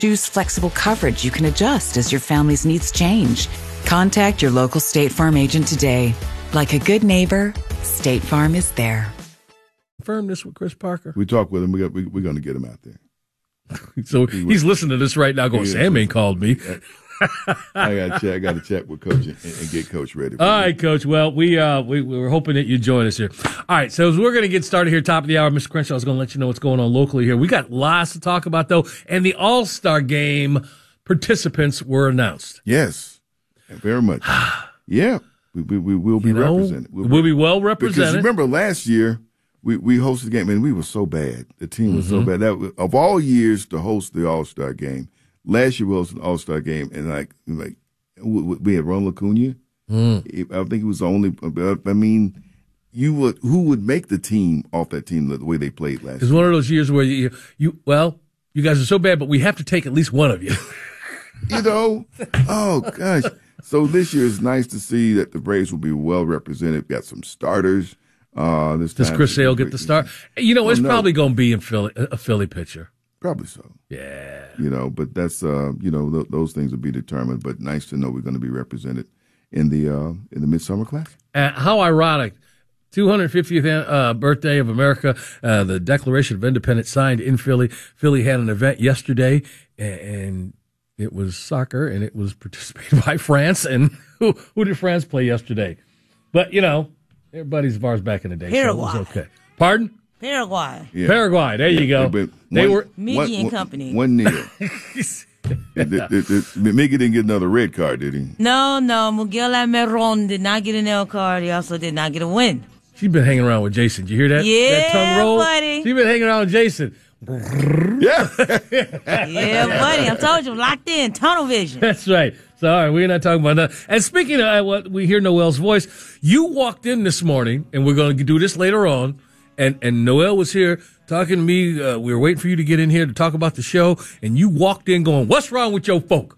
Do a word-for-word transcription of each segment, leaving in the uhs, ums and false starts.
Choose flexible coverage you can adjust as your family's needs change. Contact your local State Farm agent today. Like a good neighbor, State Farm is there. Confirm this with Chris Parker. We talked with him. We got, we, we're going to get him out there. So he he's listening to this right now going, Sam ain't called me. I got to check. I got to check with Coach and, and get Coach ready. All right, Coach. Well, we uh we, we were hoping that you'd join us here. All right, so as we're going to get started here, top of the hour, Mister Crenshaw is going to let you know what's going on locally here. We got lots to talk about, though, and the All-Star Game participants were announced. Yes, very much. Yeah, we we, we will be you know, represented. We'll, we'll be well represented. Because remember last year, we, we hosted the game, and we were so bad. The team was mm-hmm. so bad. That was, of all years to host the All-Star Game, last year we hosted the All-Star Game, and like like we had Ronald Acuna. Mm. I think it was the only. I mean, you would who would make the team off that team the way they played last. It's year. One of those years where you you well, you guys are so bad, but we have to take at least one of you. You know, oh gosh. So this year it's nice to see that the Braves will be well represented. Got some starters. Uh, this Does time Chris Sale get the start? You know, well, it's no. probably going to be in Philly, a Philly pitcher. Probably so. Yeah. You know, but that's uh, you know, th- those things will be determined. But nice to know we're going to be represented in the uh, in the Midsummer Classic. Uh, how ironic! two hundred fiftieth uh, birthday of America. Uh, the Declaration of Independence signed in Philly. Philly had an event yesterday, and, and it was soccer, and it was participated by France. And who who did France play yesterday? But you know, everybody's V A Rs back in the day. Paraguay. So it was okay. Pardon? Paraguay. Yeah. Paraguay. There you go. But they one, were Miggy and company. One nil. Miggy didn't get another red card, did he? No, no. Miguel Almiron did not get an L card. He also did not get a win. She's been hanging around with Jason. Did you hear that? Yeah, that tongue roll? buddy. She's been hanging around with Jason. Yeah. Yeah, buddy. I told you, locked in, tunnel vision. That's right. So, all right, we're not talking about that. And speaking of uh, what we hear Noel's voice, you walked in this morning, and we're going to do this later on, and, and Noel was here talking to me. Uh, we were waiting for you to get in here to talk about the show, and you walked in going, what's wrong with your folk?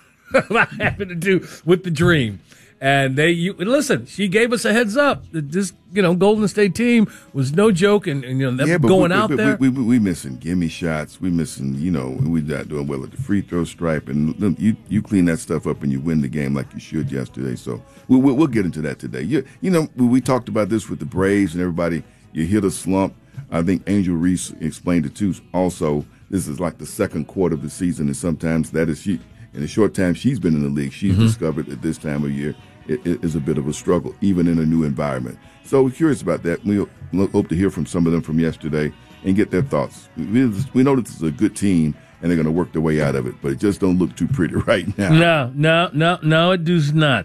What happened to do with the dream? And they, you, listen, she gave us a heads up that this, you know, Golden State team was no joke, and, and you know, them yeah, but going we, out we, there. We, we, we missing gimme shots. We missing, you know, we not doing well at the free throw stripe. And you you clean that stuff up and you win the game like you should yesterday. So we, we, we'll get into that today. You, you know, we talked about this with the Braves and everybody. You hit a slump. I think Angel Reese explained it too. Also, this is like the second quarter of the season, and sometimes that is she. In the short time she's been in the league, she's mm-hmm. discovered at this time of year it, it is a bit of a struggle, even in a new environment. So we're curious about that. We hope to hear from some of them from yesterday and get their thoughts. We, we know this is a good team, and they're going to work their way out of it, but it just don't look too pretty right now. No, no, no, no, it does not.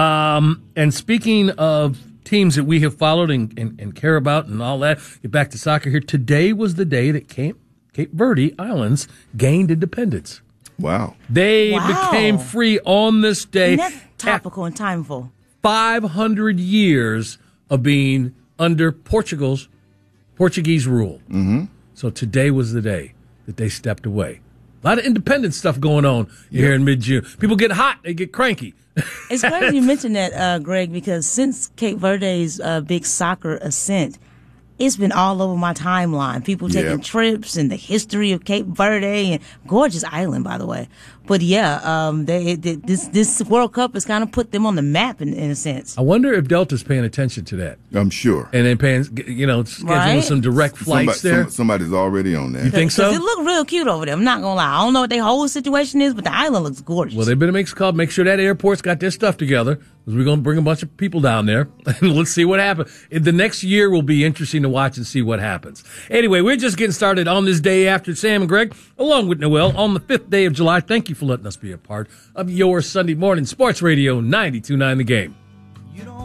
Um, and speaking of teams that we have followed and, and, and care about and all that, get back to soccer here. Today was the day that Cape, Cape Verde Islands gained independence. Wow. They wow. became free on this day. That's topical and timeful. five hundred years of being under Portugal's Portuguese rule. Mm-hmm. So today was the day that they stepped away. A lot of independent stuff going on yeah. here in mid-June. People get hot. They get cranky. It's crazy you mentioned that, uh, Greg, because since Cape Verde's uh, big soccer ascent, it's been all over my timeline. People taking yep. trips and the history of Cape Verde, and gorgeous island, by the way. But yeah, um, they, they, this this World Cup has kind of put them on the map in, in a sense. I wonder if Delta's paying attention to that. I'm sure. And then paying, you know, scheduling right? some direct flights Somebody, there. Some, somebody's already on that. You think so? It look real cute over there. I'm not gonna lie. I don't know what their whole situation is, but the island looks gorgeous. Well, they better make a call. Make sure that airport's got their stuff together, because we're going to bring a bunch of people down there, and let's see what happens. The next year will be interesting to watch and see what happens. Anyway, we're just getting started on this day after Sam and Greg, along with Noel, on the fifth day of July. Thank you for letting us be a part of your Sunday morning sports radio ninety-two point nine The Game.